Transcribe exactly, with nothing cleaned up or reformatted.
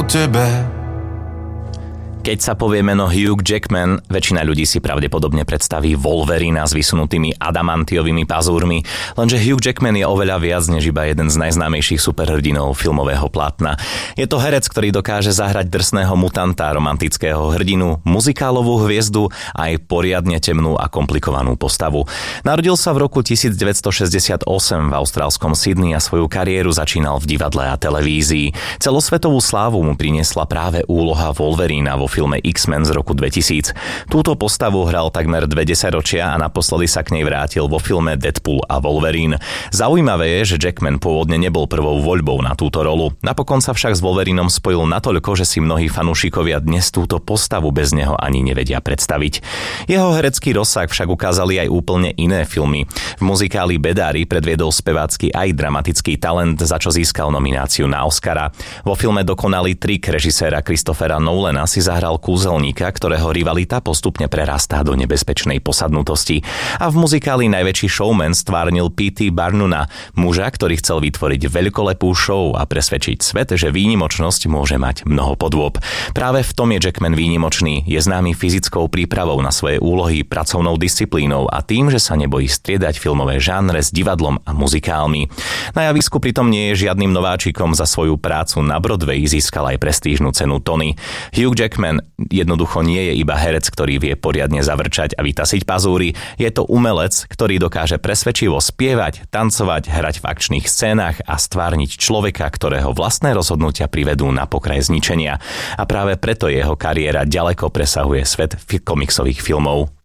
tebe. Keď sa povie meno Hugh Jackman, väčšina ľudí si pravdepodobne predstaví Wolverina s vysunutými adamantiovými pazúrmi, lenže Hugh Jackman je oveľa viac než iba jeden z najznámejších superhrdinov filmového plátna. Je to herec, ktorý dokáže zahrať drsného mutanta, romantického hrdinu, muzikálovú hviezdu a aj poriadne temnú a komplikovanú postavu. Narodil sa v roku devätnásťstošesťdesiatosem v austrálskom Sydney a svoju kariéru začínal v divadle a televízii. Celosvetovú slávu mu priniesla práve úloha Wolverina vo filme X-Men z roku dvetisíc. Túto postavu hral takmer dve desaťročia a naposledy sa k nej vrátil vo filme Deadpool a Wolverine. Zaujímavé je, že Jackman pôvodne nebol prvou voľbou na túto rolu. Napokon sa však s Wolverinom spojil natoľko, že si mnohí fanúšikovia dnes túto postavu bez neho ani nevedia predstaviť. Jeho herecký rozsah však ukázali aj úplne iné filmy. V muzikáli Bedári predviedol spevácky aj dramatický talent, za čo získal nomináciu na Oscara. Vo filme Dokonalý trik režiséra Christophera Nolana si zahral hral kúzelníka, ktorého rivalita postupne prerastá do nebezpečnej posadnutosti. A v muzikáli Najväčší showman stvárnil P T Barnuma, muža, ktorý chcel vytvoriť veľkolepú show a presvedčiť svet, že výnimočnosť môže mať mnoho podôb. Práve v tom je Jackman výnimočný, je známy fyzickou prípravou na svoje úlohy, pracovnou disciplínou a tým, že sa nebojí striedať filmové žánre s divadlom a muzikálmi. Na javisku pritom nie je žiadnym nováčikom, za svoju prácu na Broadway získal aj prestížnu cenu Tony. Hugh Jackman jednoducho nie je iba herec, ktorý vie poriadne zavrčať a vytasiť pazúry. Je to umelec, ktorý dokáže presvedčivo spievať, tancovať, hrať v akčných scénach a stvárniť človeka, ktorého vlastné rozhodnutia privedú na pokraj zničenia. A práve preto jeho kariéra ďaleko presahuje svet komiksových filmov.